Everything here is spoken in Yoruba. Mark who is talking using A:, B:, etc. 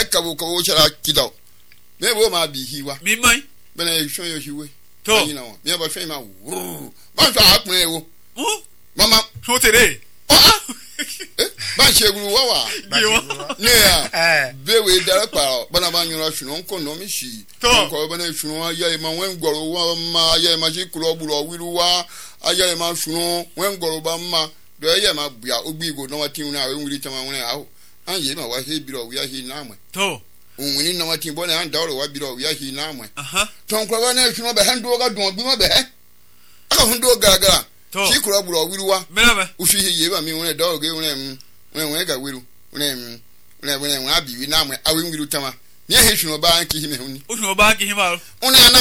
A: kabu ko chara kidao me bo ma bi hiwa
B: mi mai
A: bena e hwon yo hiwe
B: to
A: you know me ba hwon ma ba so akun ewo mama
B: so tere
A: ba cheguru wa ne ya bewe dara pa bana ba nyura hwon ko no mi shi ko bana hwon aye ma wen goro wa ma aye ma ji kulo buro wiru wa aye ma hwon wen goro ba ma do aye ma bua ogbi go no watin na wenwiri tama won aho anye ma wa he biro wi ahi na amwe
B: to
A: unwini na watin bo na anda wa biro wi ahi na amwe tonkwa wa na hwon ba hando ga don bi ma be aka hundo gaga ti kulo buro wiru wa ufi he ye ba mi won do ge won ga wiru won abi wi na amwe awenwiri tama ni he hwon ba anki hime huni
B: o hwon ba anki hima